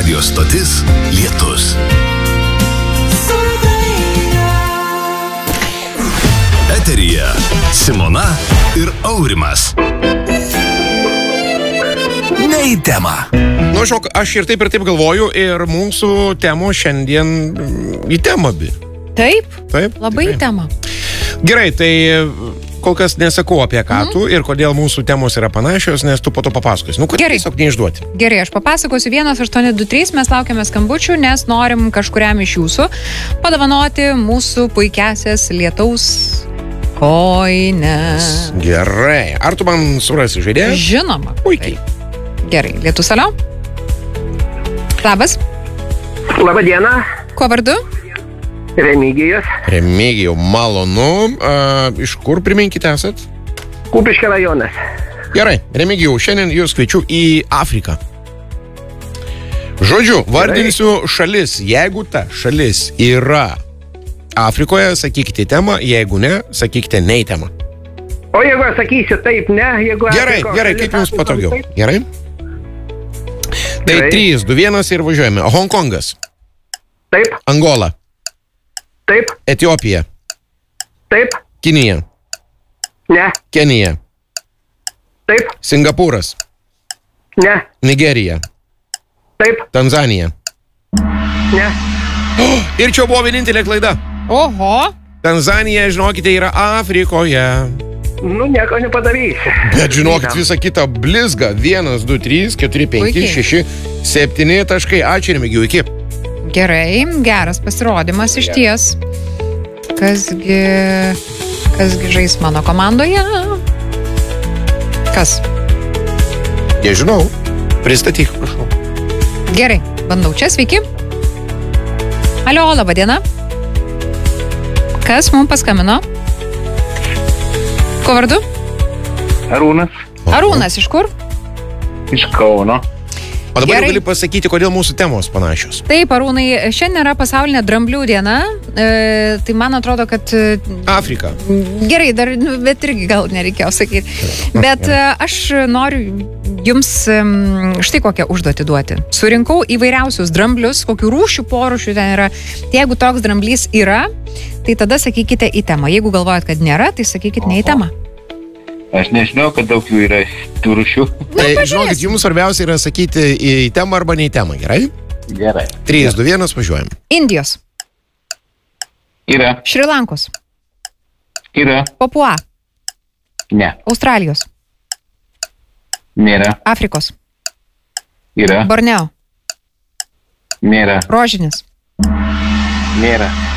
Radio stotis Lietus. Eteryje Simona ir Aurimas. Ne į temą. Nu, žinok, aš ir taip galvoju ir mūsų temo šiandien į temą bi. Taip, labai tikrai. į temą. Gerai, tai kol kas nesakau apie ką tu ir kodėl mūsų temos yra panašios, nes tu po to papasakosi. Nu, Gerai. Tiesiog neišduoti. Gerai, aš papasakosiu 1823, mes laukiame skambučių, nes norim kažkuriam iš jūsų padovanoti mūsų puikiasias lietaus kojines. Gerai. Ar tu man surasi žaidėją? Žinoma. Puikiai. Gerai, lietus alio. Labas. Labą dieną, Kuo vardu? Remigijus, Remigijau, malonu. Iš kur priminkite esat? Kupiškio rajonas. Gerai, Remigijau, šiandien jūs kviečiu į Afriką. Žodžiu, vardinsiu šalis. Jeigu ta šalis yra Afrikoje, sakykite temą, jeigu ne, sakykite ne į temą. O jeigu aš sakysiu taip, ne, jeigu... Gerai, kaip jums patogiau. Gerai? Tai Gerai. 3, 2, 1 ir važiuojame. Hongkongas, Taip, Angola, taip, Etiopija, taip, Kinija, ne, Kenija, taip, Singapūras, ne, Nigerija, taip, Tanzanija. ne. Ir čia buvo vienintelė klaida. Oho. Tanzanija, žinokite, yra Afrikoje. Nu, nieko nepadarysi. Bet žinokit, visą kitą blizgą. 1, 2, 3, 4, 5, Puikiai. 6, 7 taškai. Ačiū, Remigijau, iki. Gerai, geras pasirodymas iš ties. Kasgi žais mano komandoje? Kas? Nežinau. Pristatyk, prašau. Gerai, bandau čia, sveiki. Alio, laba diena. Kas mums paskambino? Kuo vardu? Arūnas Arūnas, iš kur? iš Kauno. O dabar Gerai. gali pasakyti, kodėl mūsų temos panašios. Taip, Arūnai, šiandien yra pasaulinė dramblių diena. Tai man atrodo, kad... Afrika. Gerai, bet irgi gal nereikėjo sakyti. Bet aš noriu jums štai kokią užduotį duoti. Surinkau įvairiausius dramblius, kokių rūšių, porūšių ten yra. Tai jeigu toks dramblys yra, tai tada sakykite į temą. Jeigu galvojat, kad nėra, tai sakykite ne į temą. Aš nežinau, kad daug jų yra tų rūšių. Tai žinokit, jums svarbiausia yra sakyti į temą arba ne į temą, gerai? Gerai. 3, 2, 1, važiuojam. Indijos, Yra. Šrilankos, Yra. Papua, Ne. Australijos, Nėra. Afrikos, Yra. Borneo, Nėra. Rožinis, Nėra.